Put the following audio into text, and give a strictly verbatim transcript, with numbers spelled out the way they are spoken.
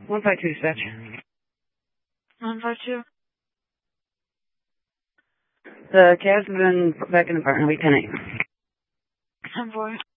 one five two, dispatch. one five two. The cabs have been put back in the apartment. We ten eight. ten four.